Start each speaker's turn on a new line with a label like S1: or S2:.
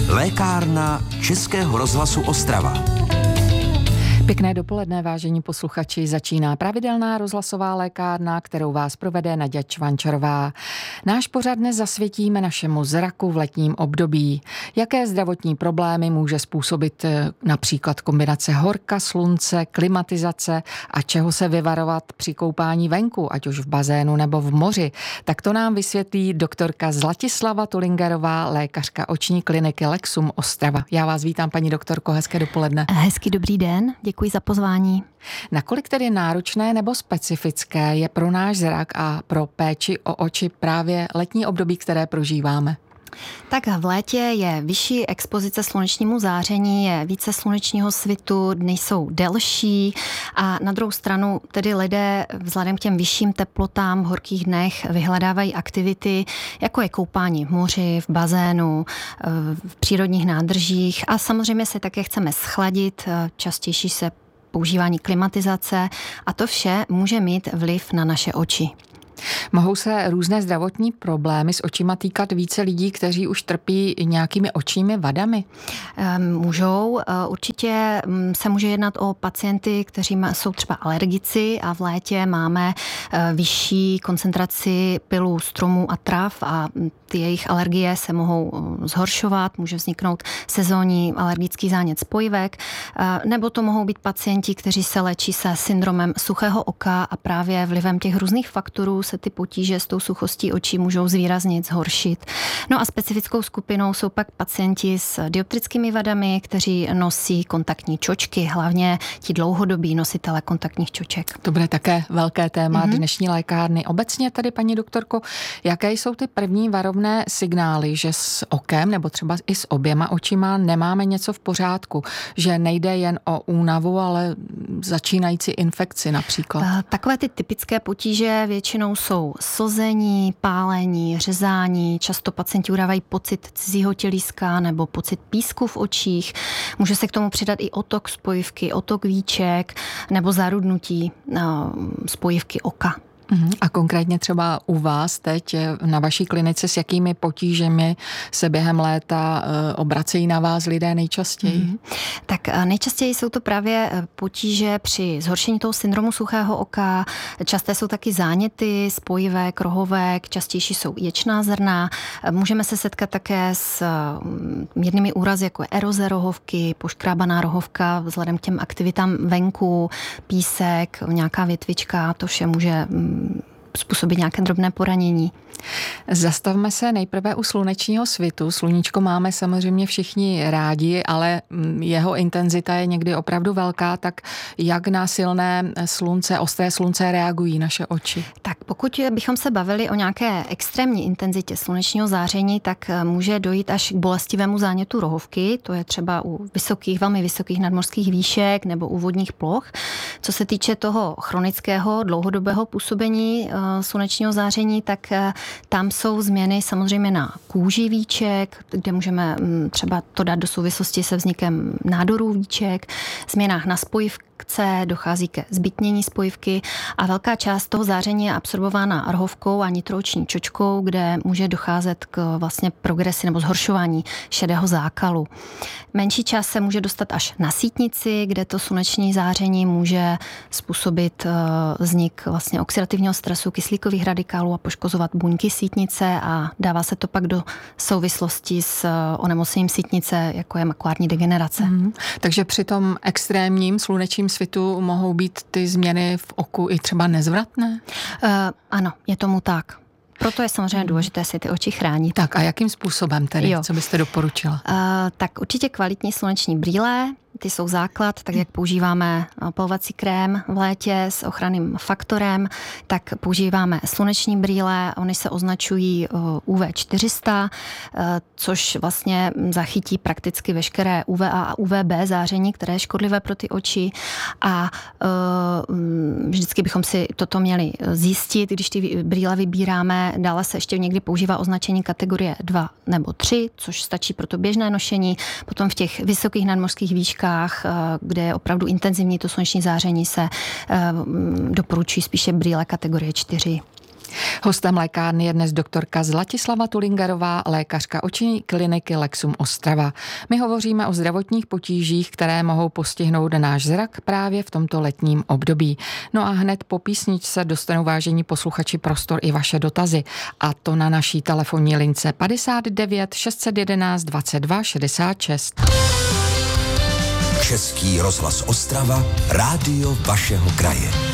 S1: Lékárna Českého rozhlasu Ostrava.
S2: Pěkné dopoledne, vážení posluchači, začíná pravidelná rozhlasová lékárna, kterou vás provede Naďa Čvančarová. Náš pořad dnes zasvětíme našemu zraku v letním období. Jaké zdravotní problémy může způsobit například kombinace horka, slunce, klimatizace a čeho se vyvarovat při koupání venku, ať už v bazénu nebo v moři, tak to nám vysvětlí doktorka Zlatislava Tulingerová, lékařka oční kliniky Lexum Ostrava. Já vás vítám, paní doktorko, hezké dopoledne.
S3: Hezký dobrý den. Děkuji za pozvání.
S2: Nakolik tedy náročné nebo specifické je pro náš zrak a pro péči o oči právě letní období, které prožíváme?
S3: Tak v létě je vyšší expozice slunečnímu záření, je více slunečního svitu, dny jsou delší a na druhou stranu tedy lidé vzhledem k těm vyšším teplotám v horkých dnech vyhledávají aktivity, jako je koupání v moři, v bazénu, v přírodních nádržích a samozřejmě se také chceme schladit, častější se používání klimatizace a to vše může mít vliv na naše oči.
S2: Mohou se různé zdravotní problémy s očima týkat více lidí, kteří už trpí nějakými očními vadami?
S3: Můžou. Určitě se může jednat o pacienty, kteří jsou třeba alergici a v létě máme vyšší koncentraci pilů, stromů a trav a ty jejich alergie se mohou zhoršovat, může vzniknout sezónní alergický zánět spojivek, nebo to mohou být pacienti, kteří se léčí se syndromem suchého oka a právě vlivem těch různých faktorů se ty potíže s tou suchostí očí můžou zvýraznit, zhoršit. No a specifickou skupinou jsou pak pacienti s dioptrickými vadami, kteří nosí kontaktní čočky, hlavně ti dlouhodobí nositelé kontaktních čoček.
S2: To bude také velké téma dnešní lékárny. Obecně tady, paní doktorko, jaké jsou ty první varovné signály, že s okem nebo třeba i s oběma očima nemáme něco v pořádku, že nejde jen o únavu, ale začínající infekci například?
S3: Takové ty typické potíže většinou jsou slzení, pálení, řezání, často pacienti udávají pocit cizího tělíska nebo pocit písku v očích. Může se k tomu přidat i otok spojivky, otok víček nebo zarudnutí spojivky oka.
S2: A konkrétně třeba u vás teď na vaší klinice, s jakými potížemi se během léta obracejí na vás lidé nejčastěji?
S3: Tak nejčastěji jsou to právě potíže při zhoršení toho syndromu suchého oka. Časté jsou taky záněty, spojivek, rohovek, častější jsou ječná zrna. Můžeme se setkat také s mírnými úrazy, jako je eroze rohovky, poškrábaná rohovka vzhledem k těm aktivitám venku, písek, nějaká větvička, to vše může způsobit nějaké drobné poranění.
S2: Zastavme se nejprve u slunečního svitu. Sluníčko máme samozřejmě všichni rádi, ale jeho intenzita je někdy opravdu velká, tak jak na silné slunce, ostré slunce reagují naše oči?
S3: Tak pokud bychom se bavili o nějaké extrémní intenzitě slunečního záření, tak může dojít až k bolestivému zánětu rohovky, to je třeba u velmi vysokých nadmořských výšek nebo u vodních ploch. Co se týče toho chronického dlouhodobého působení slunečního záření, tak tam jsou změny samozřejmě na kůži víček, kde můžeme třeba to dát do souvislosti se vznikem nádorů víček, změnách na spojivce, dochází ke zbytnění spojivky a velká část toho záření je absorbována rohovkou a nitrooční čočkou, kde může docházet k vlastně progresi nebo zhoršování šedého zákalu. Menší část se může dostat až na sítnici, kde to sluneční záření může způsobit vznik vlastně oxidativního stresu, kyslíkových radikálů a poškozovat buňky sítnice a dává se to pak do souvislosti s onemocněním sítnice, jako je makulární degenerace.
S2: Takže při tom extrémním slunečním svitu mohou být ty změny v oku i třeba nezvratné?
S3: Ano, je tomu tak. Proto je samozřejmě důležité si ty oči chránit.
S2: Tak a jakým způsobem tedy? Co byste doporučila?
S3: Tak určitě kvalitní sluneční brýle, ty jsou základ, tak jak používáme opalovací krém v létě s ochranným faktorem, tak používáme sluneční brýle, ony se označují UV 400, což vlastně zachytí prakticky veškeré UVA a UVB záření, které je škodlivé pro ty oči a vždycky bychom si toto měli zjistit, když ty brýle vybíráme. Dále se ještě někdy používá označení kategorie 2 nebo 3, což stačí pro to běžné nošení. Potom v těch vysokých nadmořských výškách, kde je opravdu intenzivní to sluneční záření, se doporučují spíše brýle kategorie 4.
S2: Hostem lékárny je dnes doktorka Zlatislava Tulingarová, lékařka oční kliniky Lexum Ostrava. My hovoříme o zdravotních potížích, které mohou postihnout náš zrak právě v tomto letním období. No a hned po písničce dostanou, vážení posluchači, prostor i vaše dotazy. A to na naší telefonní lince 59 611 22 66.
S1: Český rozhlas Ostrava, rádio vašeho kraje.